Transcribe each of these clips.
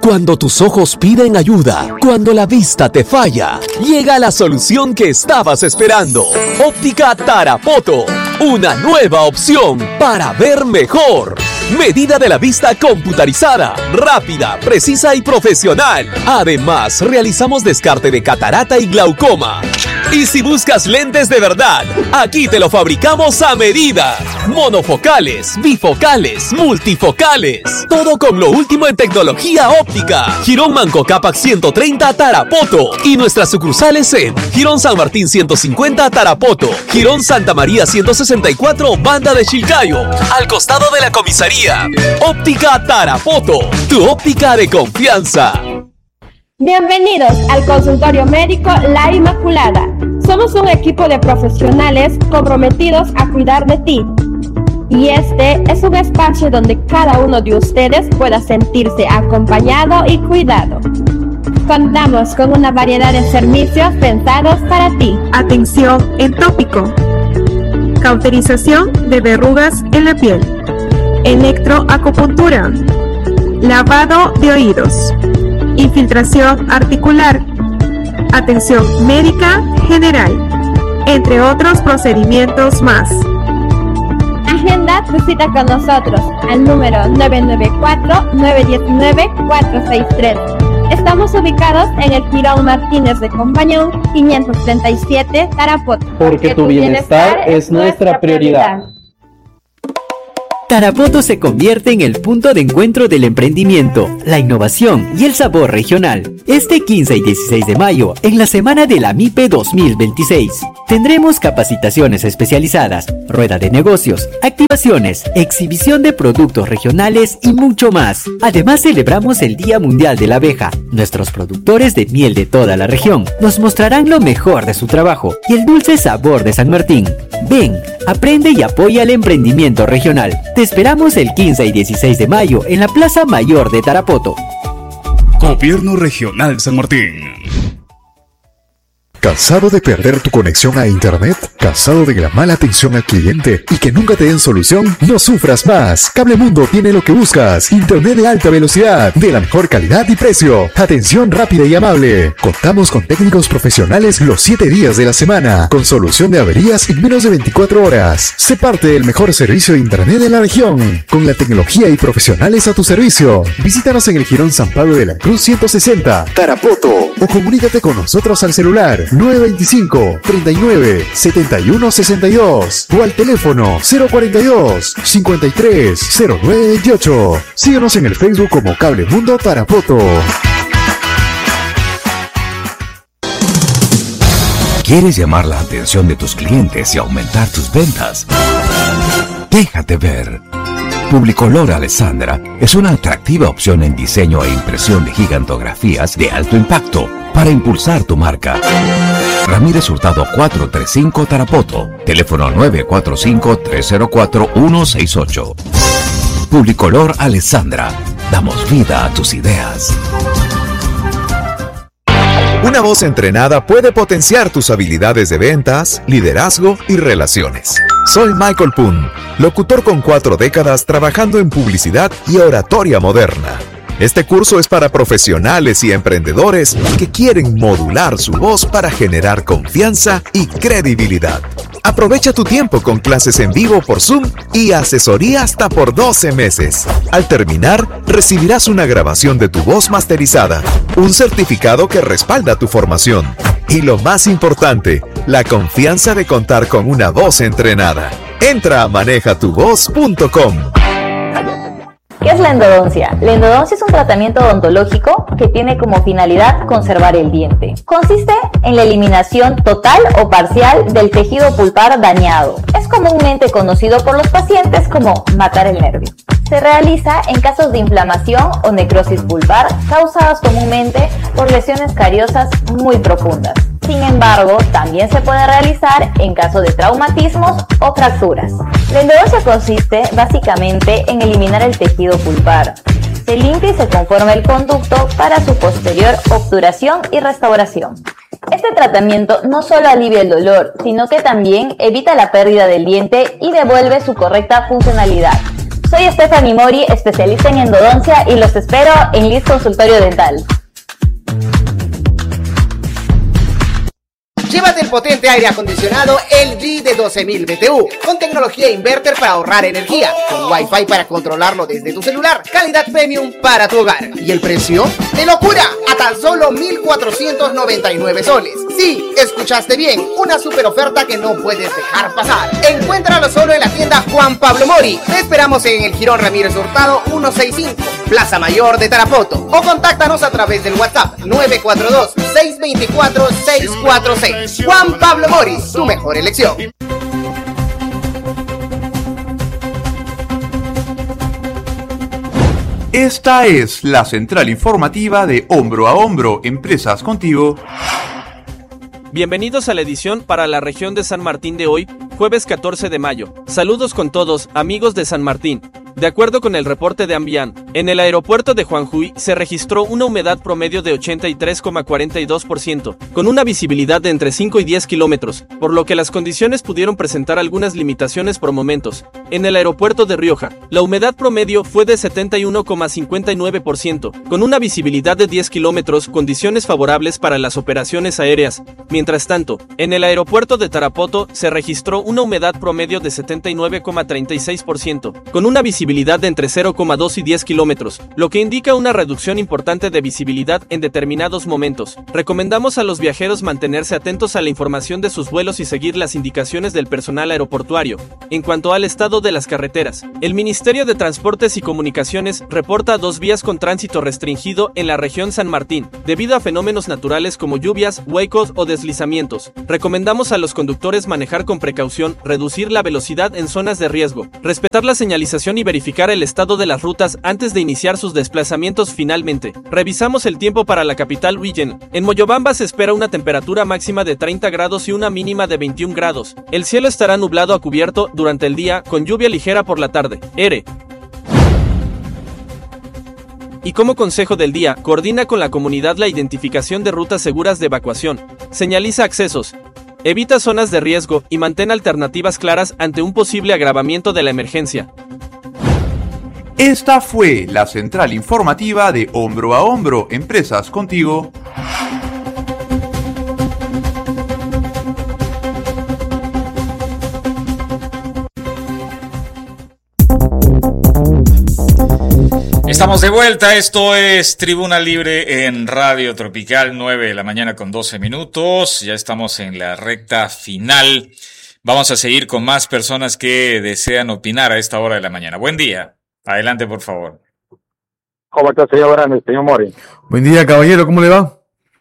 Cuando tus ojos piden ayuda, cuando la vista te falla, llega la solución que estabas esperando. Óptica Tarapoto, una nueva opción para ver mejor. Medida de la vista computarizada, rápida, precisa y profesional. Además, realizamos descarte de catarata y glaucoma. Y si buscas lentes de verdad, aquí te lo fabricamos a medida. Monofocales, bifocales, multifocales. Todo con lo último en tecnología óptica. Girón Manco Cápac 130 Tarapoto. Y nuestras sucursales en Girón San Martín 150 Tarapoto. Girón Santa María 164 Banda de Chilcayo. Al costado de la comisaría. Óptica Tarapoto. Tu óptica de confianza. Bienvenidos al consultorio médico La Inmaculada. Somos un equipo de profesionales comprometidos a cuidar de ti. Y este es un espacio donde cada uno de ustedes pueda sentirse acompañado y cuidado. Contamos con una variedad de servicios pensados para ti. Atención en tópico, cauterización de verrugas en la piel, electroacupuntura, lavado de oídos, infiltración articular, atención médica general, entre otros procedimientos más. Agenda tu cita con nosotros al número 994-919-463. Estamos ubicados en el Girón Martínez de Compañón, 537 Tarapoto. Porque tu bienestar es nuestra prioridad. Tarapoto se convierte en el punto de encuentro del emprendimiento, la innovación y el sabor regional. Este 15 y 16 de mayo, en la semana de la MIPE 2026, tendremos capacitaciones especializadas, rueda de negocios, activaciones, exhibición de productos regionales y mucho más. Además, celebramos el Día Mundial de la Abeja. Nuestros productores de miel de toda la región nos mostrarán lo mejor de su trabajo y el dulce sabor de San Martín. Ven, aprende y apoya el emprendimiento regional. Te esperamos el 15 y 16 de mayo en la Plaza Mayor de Tarapoto. Gobierno Regional San Martín. ¿Cansado de perder tu conexión a internet? ¿Cansado de la mala atención al cliente y que nunca te den solución? No sufras más. Cablemundo tiene lo que buscas. Internet de alta velocidad, de la mejor calidad y precio. Atención rápida y amable. Contamos con técnicos profesionales los 7 días de la semana, con solución de averías en menos de 24 horas. Sé parte del mejor servicio de internet de la región, con la tecnología y profesionales a tu servicio. Visítanos en el Girón San Pablo de la Cruz 160, Tarapoto, o comunícate con nosotros al celular 925-39-7162 o al teléfono 042-530928. Síguenos en el Facebook como Cablemundo Tarapoto. ¿Quieres llamar la atención de tus clientes y aumentar tus ventas? Déjate ver. Publicolor Alessandra es una atractiva opción en diseño e impresión de gigantografías de alto impacto para impulsar tu marca. Ramírez Hurtado 435 Tarapoto, teléfono 945-304-168. Publicolor Alessandra, damos vida a tus ideas. Una voz entrenada puede potenciar tus habilidades de ventas, liderazgo y relaciones. Soy Michael Poon, locutor con 4 décadas trabajando en publicidad y oratoria moderna. Este curso es para profesionales y emprendedores que quieren modular su voz para generar confianza y credibilidad. Aprovecha tu tiempo con clases en vivo por Zoom y asesoría hasta por 12 meses. Al terminar, recibirás una grabación de tu voz masterizada, un certificado que respalda tu formación y lo más importante, la confianza de contar con una voz entrenada. Entra a manejatuvoz.com. ¿Qué es la endodoncia? La endodoncia es un tratamiento odontológico que tiene como finalidad conservar el diente. Consiste en la eliminación total o parcial del tejido pulpar dañado. Es comúnmente conocido por los pacientes como matar el nervio. Se realiza en casos de inflamación o necrosis pulpar causadas comúnmente por lesiones cariosas muy profundas. Sin embargo, también se puede realizar en caso de traumatismos o fracturas. La endodoncia consiste básicamente en eliminar el tejido pulpar. Se limpia y se conforma el conducto para su posterior obturación y restauración. Este tratamiento no solo alivia el dolor, sino que también evita la pérdida del diente y devuelve su correcta funcionalidad. Soy Stephanie Mori, especialista en endodoncia, y los espero en Liz Consultorio Dental. Llévate el potente aire acondicionado LG de 12.000 BTU, con tecnología inverter para ahorrar energía, con Wi-Fi para controlarlo desde tu celular, calidad premium para tu hogar. ¿Y el precio? ¡De locura! A tan solo 1.499 soles. Sí, escuchaste bien, una super oferta que no puedes dejar pasar. Encuéntralo solo en la tienda Juan Pablo Mori. Te esperamos en el Jirón Ramírez Hurtado 165, Plaza Mayor de Tarapoto, o contáctanos a través del WhatsApp 942-624-646. Juan Pablo Mori, tu mejor elección. Esta es la central informativa de Hombro a Hombro, Empresas Contigo. Bienvenidos a la edición para la región de San Martín de hoy, jueves 14 de mayo. Saludos con todos, amigos de San Martín. De acuerdo con el reporte de Ambian, en el aeropuerto de Juanjuy se registró una humedad promedio de 83,42%, con una visibilidad de entre 5 y 10 kilómetros, por lo que las condiciones pudieron presentar algunas limitaciones por momentos. En el aeropuerto de Rioja, la humedad promedio fue de 71,59%, con una visibilidad de 10 kilómetros, condiciones favorables para las operaciones aéreas. Mientras tanto, en el aeropuerto de Tarapoto se registró una humedad promedio de 79,36%, con una visibilidad de entre 0,2 y 10 kilómetros, lo que indica una reducción importante de visibilidad en determinados momentos. Recomendamos a los viajeros mantenerse atentos a la información de sus vuelos y seguir las indicaciones del personal aeroportuario. En cuanto al estado de las carreteras, el Ministerio de Transportes y Comunicaciones reporta 2 vías con tránsito restringido en la región San Martín, debido a fenómenos naturales como lluvias, huecos o deslizamientos. Recomendamos a los conductores manejar con precaución, reducir la velocidad en zonas de riesgo, respetar la señalización y verificar el estado de las rutas antes de iniciar sus desplazamientos. Finalmente, revisamos el tiempo para la capital Huillén. En Moyobamba se espera una temperatura máxima de 30 grados y una mínima de 21 grados. El cielo estará nublado a cubierto durante el día, con lluvia ligera por la tarde. Y como consejo del día, coordina con la comunidad la identificación de rutas seguras de evacuación. Señaliza accesos. Evita zonas de riesgo y mantén alternativas claras ante un posible agravamiento de la emergencia. Esta fue la central informativa de Hombro a Hombro, Empresas Contigo. Estamos de vuelta, esto es Tribuna Libre en Radio Tropical, 9 de la mañana con 12 minutos, ya estamos en la recta final. Vamos a seguir con más personas que desean opinar a esta hora de la mañana. Buen día. Adelante, por favor. ¿Cómo está, señor Grande, señor Mori? Buen día, caballero, ¿cómo le va?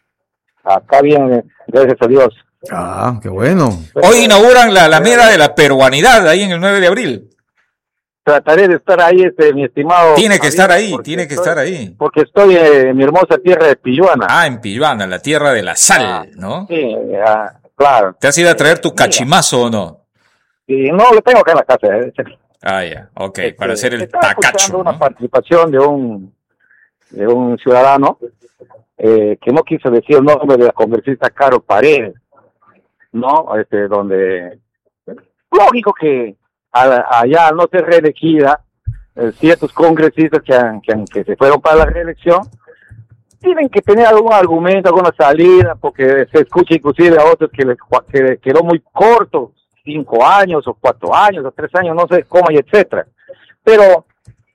Acá bien, gracias a Dios. Ah, qué bueno. Hoy inauguran la Alameda de la Peruanidad, ahí en el 9 de abril. Trataré de estar ahí, mi estimado. Tiene que estar ahí, estar ahí. Porque estoy en mi hermosa tierra de Pilluana. Ah, en Pilluana, la tierra de la sal, ¿no? Sí, claro. ¿Te has ido a traer tu cachimazo o no? Sí, no, lo tengo acá en la casa. Ah, ya, ok, para hacer el tacacho, ¿no? Una participación de un ciudadano que no quiso decir el nombre de la congresista Caro Paredes, ¿no? Donde, lógico que allá al no ser reelegida, ciertos congresistas que se fueron para la reelección tienen que tener algún argumento, alguna salida, porque se escucha inclusive a otros que les quedó muy corto, 5 años o 4 años o 3 años, no sé cómo y etcétera. Pero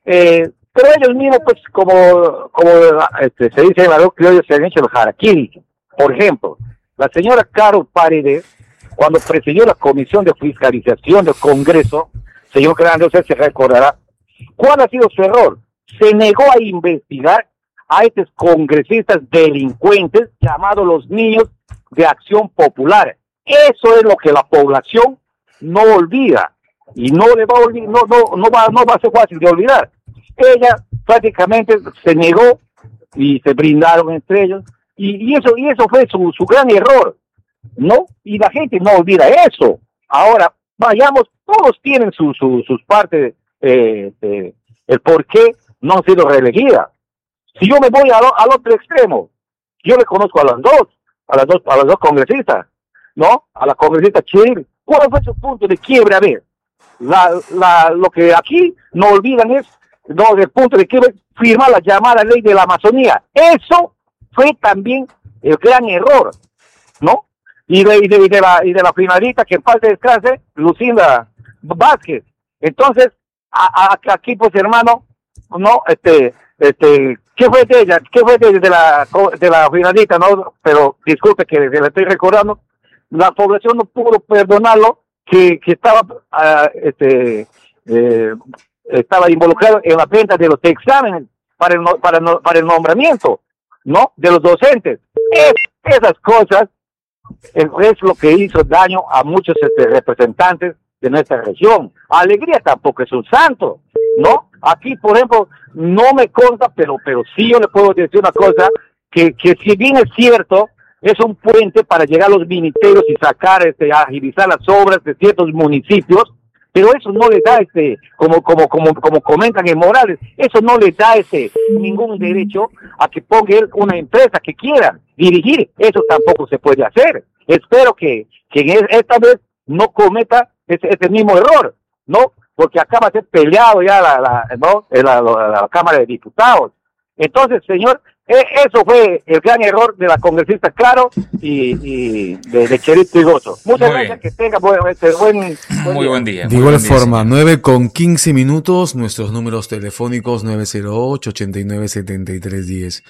ellos mismos, pues, como se dice en la ley criolla, se han hecho los harakiri. Por ejemplo, la señora Caro Paredes, cuando presidió la Comisión de Fiscalización del Congreso, señor Grande, usted se recordará, ¿cuál ha sido su error? Se negó a investigar a estos congresistas delincuentes llamados los niños de Acción Popular. Eso es lo que la población no olvida y no le va a olvidar, no va a ser fácil de olvidar. Ella prácticamente se negó y se brindaron entre ellos y eso fue su gran error, ¿no? Y la gente no olvida eso. Ahora, vayamos, todos tienen sus partes, el por qué no han sido reelegidas. Si yo me voy al otro extremo, yo le conozco a las dos congresistas, ¿no? A la congresista Chiril. ¿Cuál fue su punto de quiebre? A ver, lo que aquí no olvidan es, no, del punto de que firmar la llamada ley de la Amazonía. Eso fue también el gran error, ¿no? Y de la finalista que en paz descanse, Lucinda Vázquez. Entonces, aquí pues hermano, no, ¿qué fue de ella? ¿Qué fue de la finalista? No, pero disculpe que le estoy recordando, la población no pudo perdonarlo, que estaba estaba involucrado en la venta de los exámenes para el nombramiento, ¿no? De los docentes. Esas cosas es lo que hizo daño a muchos representantes de nuestra región. Alegría tampoco es un santo, ¿no? Aquí, por ejemplo, no me consta, pero sí yo le puedo decir una cosa, que si bien es cierto, es un puente para llegar a los ministerios y sacar, agilizar las obras de ciertos municipios, pero eso no le da, como comentan en Morales, eso no le da ningún derecho a que ponga él una empresa que quiera dirigir. Eso tampoco se puede hacer. Espero que esta vez no cometa ese mismo error, ¿no? Porque acaba de ser peleado ya la Cámara de Diputados. Entonces, señor, eso fue el gran error de la congresista Claro y de Cherito y Gozo. Muchas gracias, que tenga buen día. De igual forma, 9:15, nuestros números telefónicos 908-897310,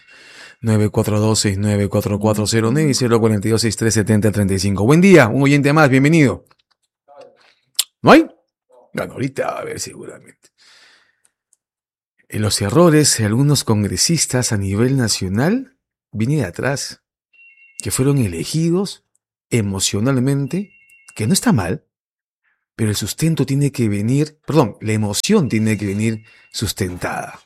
942-694409 y 042-6370-35. Buen día, un oyente más, bienvenido. ¿No hay? Bueno, ahorita a ver seguramente. En los errores de algunos congresistas a nivel nacional viene de atrás, que fueron elegidos emocionalmente, que no está mal, pero el sustento tiene que venir, la emoción tiene que venir sustentada.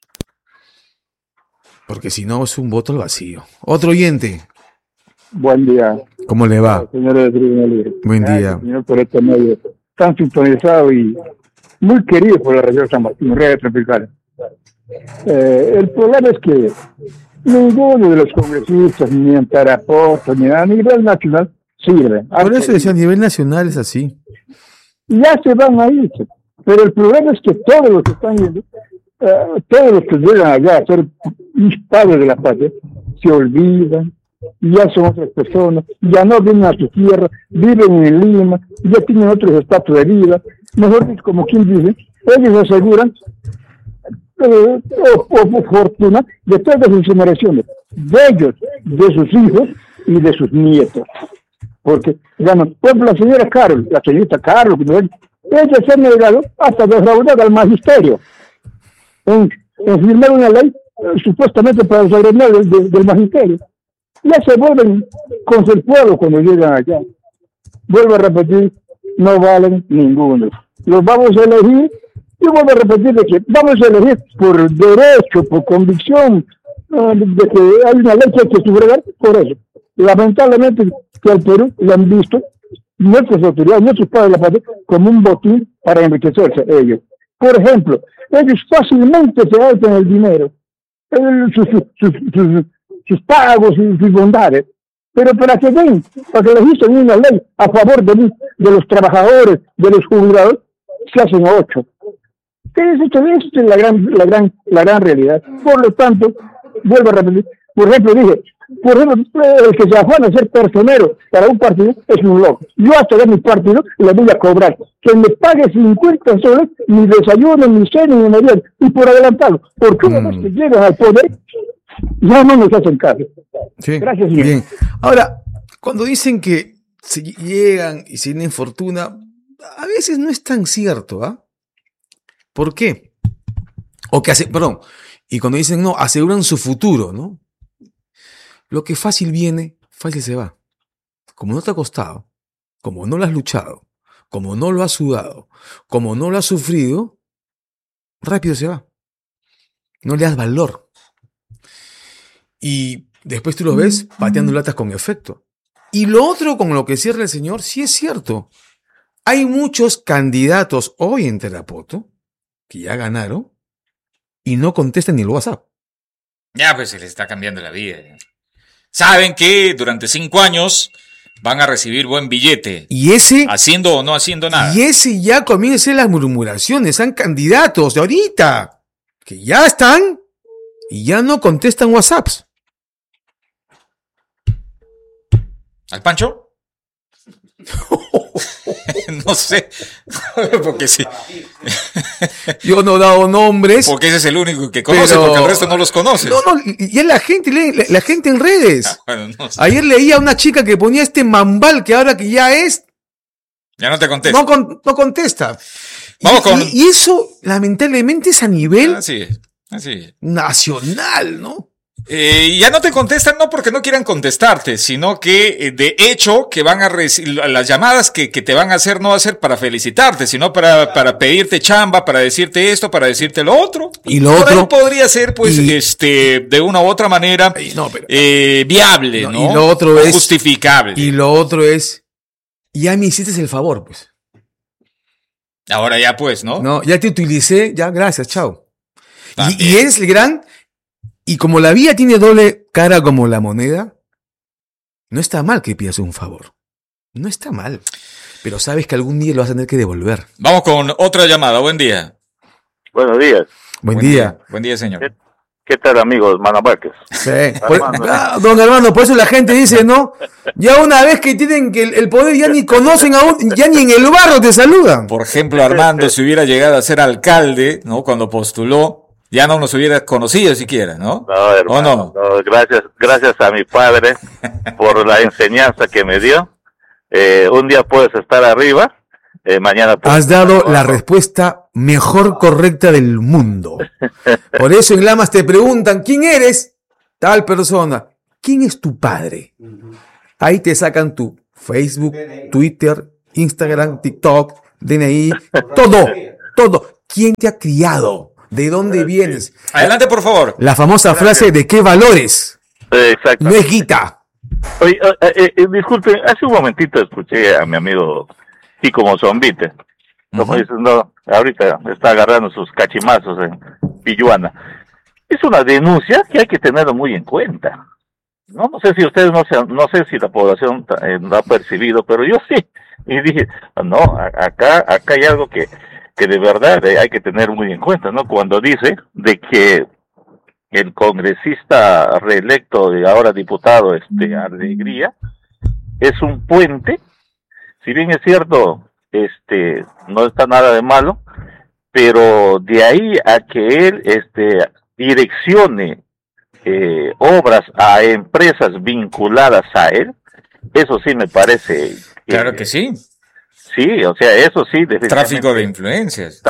Porque si no es un voto al vacío. Otro oyente. Buen día. ¿Cómo le va? Señores de Tribuna Libre. Buen día. Señor, por este medio tan sintonizado y muy querido por la región San Martín, redes tropicales. El problema es que ninguno de los congresistas, ni en Tarapoto, ni a nivel nacional, sirve. Por eso decía, a nivel nacional es así. Ya se van a ir. Pero el problema es que todos los que están yendo, todos los que llegan allá a ser padres de la patria, se olvidan, ya son otras personas, ya no vienen a su tierra, viven en Lima, ya tienen otros estatus de vida. Mejor dicho, como quien dice, ellos aseguran fortuna de todas sus generaciones, de ellos, de sus hijos y de sus nietos. Porque, bueno, pues la señora Carol, la señorita Carol, ella se ha negado hasta defraudar al magisterio en firmar una ley supuestamente para desagregar del magisterio. Ya se vuelven con el pueblo cuando llegan allá. Vuelvo a repetir, no valen ninguno. Los vamos a elegir. Yo vuelvo a repetir de que vamos a elegir por derecho, por convicción, de que hay una ley que hay que sufragar por eso. Lamentablemente que al Perú lo han visto nuestras autoridades, nuestros padres de la patria, como un botín para enriquecerse ellos. Por ejemplo, ellos fácilmente se gastan el dinero, sus pagos y sus bondades, pero para que legislen una ley a favor de los trabajadores, de los jubilados, se hacen 8. Esa es la gran realidad. Por lo tanto, vuelvo a repetir, por ejemplo, el que se afana a ser personero para un partido es un loco. Yo hasta de mi partido le voy a cobrar que me pague 50 soles, ni desayuno, ni cena, ni merienda, y por adelantado, porque una vez que llegan al poder, ya no nos hacen caso. Sí. Gracias, señor. Bien. Ahora, cuando dicen que se llegan y se tienen fortuna, a veces no es tan cierto, ¿ah? ¿Por qué? Y cuando dicen no, aseguran su futuro, ¿no? Lo que fácil viene, fácil se va. Como no te ha costado, como no lo has luchado, como no lo has sudado, como no lo has sufrido, rápido se va. No le das valor. Y después tú lo ves pateando latas con efecto. Y lo otro con lo que cierra el señor, sí es cierto. Hay muchos candidatos hoy en Tarapoto que ya ganaron y no contestan ni el WhatsApp. Ya, pues se les está cambiando la vida. Saben que durante 5 años van a recibir buen billete. Y ese... Haciendo o no haciendo nada. Y ese ya comienzan las murmuraciones, son candidatos de ahorita, que ya están y ya no contestan WhatsApps. ¿Al Pancho? No sé, porque sí. Yo no he dado nombres. Porque ese es el único que conoce, porque el resto no los conoces. No, y es la gente en redes. Bueno, no sé. Ayer leía a una chica que ponía este mambal que ahora que ya es... Ya no te contesta. No contesta. Vamos y eso, lamentablemente, es a nivel así es. nacional, ¿no? Ya no te contestan no porque no quieran contestarte, sino que de hecho que van a recibir las llamadas que te van a hacer no va a ser para felicitarte, sino para pedirte chamba, para decirte esto, para decirte lo otro. Y lo por otro ahí podría ser pues de una u otra manera viable, ¿no? Y lo otro es justificable. Y lo otro es ya me hiciste el favor, pues. Ahora ya pues, ¿no? No, ya te utilicé, ya gracias, chao. Y eres el gran. Y como la vía tiene doble cara como la moneda, no está mal que pidas un favor. No está mal. Pero sabes que algún día lo vas a tener que devolver. Vamos con otra llamada. Buen día. Buenos días. Buen día. Buen día, señor. ¿Qué tal, amigos? Manabarques. Sí. Don Armando, por eso la gente dice, ¿no? Ya una vez que tienen que el poder ya ni conocen aún, ya ni en el barrio te saludan. Por ejemplo, Armando, si hubiera llegado a ser alcalde, ¿no? Cuando postuló, ya no nos hubiera conocido siquiera, ¿no? No, hermano, no, gracias a mi padre por la enseñanza que me dio. Un día puedes estar arriba, mañana puedes Has dado la respuesta mejor correcta del mundo. Por eso en Lamas te preguntan, ¿quién eres? Tal persona. ¿Quién es tu padre? Ahí te sacan tu Facebook, Twitter, Instagram, TikTok, DNI, todo. ¿Quién te ha criado? ¿De dónde vienes? Adelante, por favor. La famosa frase de qué valores. Exacto. No es guita. Oye, disculpen, hace un momentito escuché a mi amigo Kiko Mozombite. Como dices, no, ahorita está agarrando sus cachimazos en Pilluana. Es una denuncia que hay que tenerlo muy en cuenta. No sé si ustedes no sé si la población lo ha percibido, pero yo sí. Y dije, no, acá hay algo que de verdad hay que tener muy en cuenta, ¿no? Cuando dice de que el congresista reelecto y ahora diputado, Alegría, es un puente, si bien es cierto, no está nada de malo, pero de ahí a que él, direccione obras a empresas vinculadas a él, eso sí me parece... Claro que sí. Sí, o sea, eso sí. Tráfico de influencias.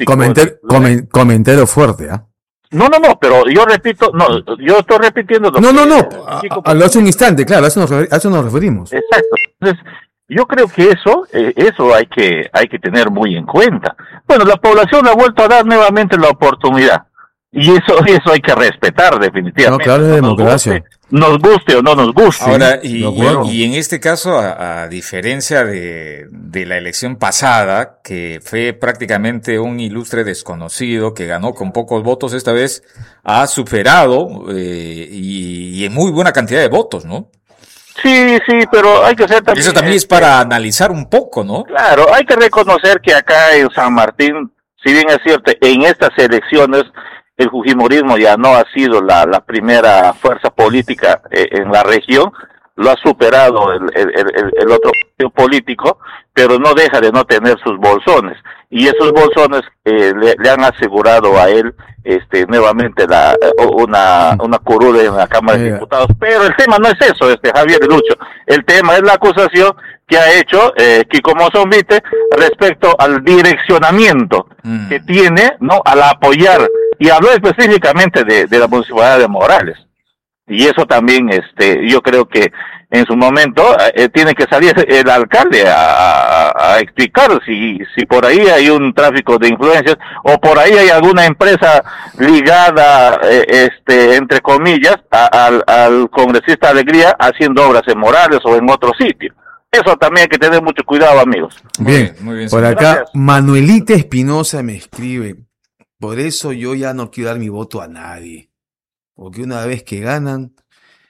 Comentario fuerte, ¿ah? No, pero yo repito, yo estoy repitiendo. Hace un instante, claro, a eso nos referimos. Exacto. Entonces, yo creo que eso hay que tener muy en cuenta. Bueno, la población ha vuelto a dar nuevamente la oportunidad. Y eso hay que respetar definitivamente. No, claro, es democracia. Nos guste o no nos guste. Ahora, y en este caso, a diferencia de la elección pasada, que fue prácticamente un ilustre desconocido que ganó con pocos votos, esta vez ha superado y en muy buena cantidad de votos, ¿no? Sí, pero hay que ser también... Eso también es para analizar un poco, ¿no? Claro, hay que reconocer que acá en San Martín, si bien es cierto, en estas elecciones el fujimorismo ya no ha sido la primera fuerza política en la región, lo ha superado el otro partido político, pero no deja de no tener sus bolsones, y esos bolsones le han asegurado a él nuevamente una curul en la Cámara de Diputados, pero el tema no es eso, Javier y Lucho, el tema es la acusación que ha hecho Kiko Mozombite respecto al direccionamiento que tiene, ¿no?, al apoyar, y habló específicamente de la municipalidad de Morales. Y eso también, yo creo que en su momento tiene que salir el alcalde a explicar si por ahí hay un tráfico de influencias o por ahí hay alguna empresa ligada, entre comillas, al congresista Alegría haciendo obras en Morales o en otro sitio. Eso también hay que tener mucho cuidado, amigos. Bien, muy bien. Por acá, Gracias. Manuelita Espinosa me escribe: por eso yo ya no quiero dar mi voto a nadie. Porque una vez que ganan,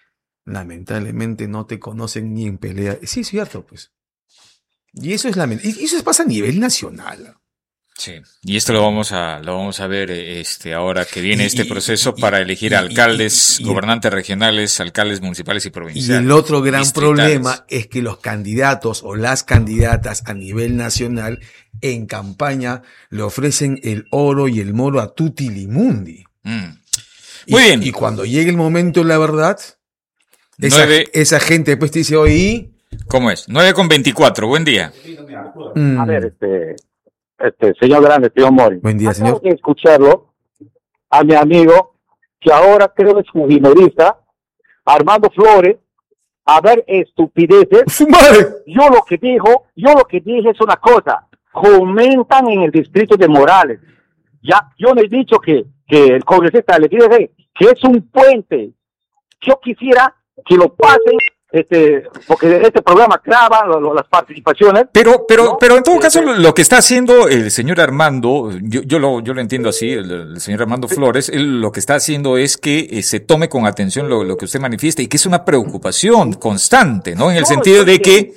lamentablemente no te conocen ni en pelea. Sí, es cierto, pues. Y eso es lamentable. Y eso pasa a nivel nacional. Sí, y esto lo vamos a ver ahora que viene este proceso para elegir alcaldes, gobernantes regionales, alcaldes municipales y provinciales. Y el otro gran problema es que los candidatos o las candidatas a nivel nacional en campaña le ofrecen el oro y el moro a tutti limundi. Muy bien. Y cuando llegue el momento de la verdad, esa gente después te dice, oye... ¿Cómo es? 9:24, buen día. A ver, señor grande, señor Mori. Buen día, señor. Tengo que escucharlo a mi amigo, que ahora creo que es fujimorista, Armando Flores, a ver estupideces. Yo lo que dije es una cosa, comentan en el distrito de Morales. Ya, yo no he dicho que el congresista le quiere decir que es un puente. Yo quisiera que lo pasen, porque este programa graba las participaciones. Pero en todo caso, lo que está haciendo el señor Armando, yo lo entiendo así, el señor Armando Flores, él lo que está haciendo es que se tome con atención lo que usted manifiesta y que es una preocupación constante, ¿no? En el sentido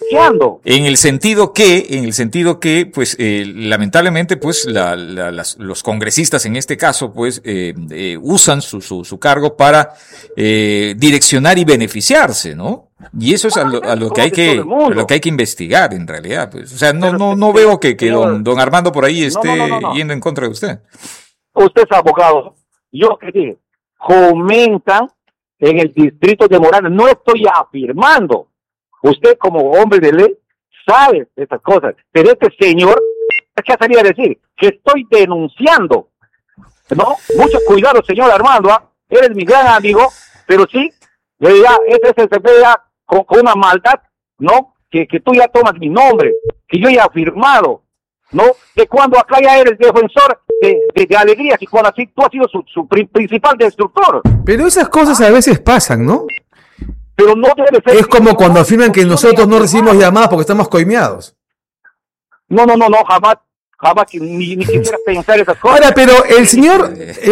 que, pues, lamentablemente, pues, los congresistas en este caso, pues, usan su cargo para direccionar y beneficiarse, ¿no? Y eso es a lo que hay que investigar en realidad, pues. O sea, no veo que don Armando por ahí esté yendo en contra de usted. Usted es abogado. Yo que dije, comentan en el distrito de Morales. No estoy afirmando. Usted como hombre de ley sabe estas cosas. Pero este señor, ¿qué salía a decir? Que estoy denunciando. ¿No? Mucho cuidado, señor Armando. Eres mi gran amigo, pero sí, se vea con una maldad, ¿no? Que tú ya tomas mi nombre, que yo ya he firmado, ¿no? Que cuando acá ya eres defensor de alegrías y cuando así tú has sido su principal destructor. Pero esas cosas a veces pasan, ¿no? Pero no debe ser. Es como cuando afirman que nosotros no recibimos llamadas porque estamos coimeados. No, jamás ni quisiera pensar esas cosas. Ahora, pero el señor